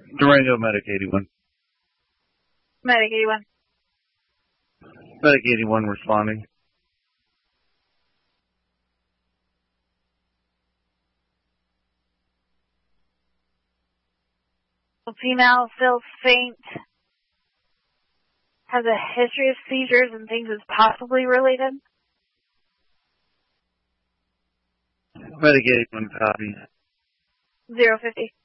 Durango, Medic 81. Medic 81. Medic 81 responding. A female feels faint. Has a history of seizures and thinks it's possibly related. Medic 81 copy. 050.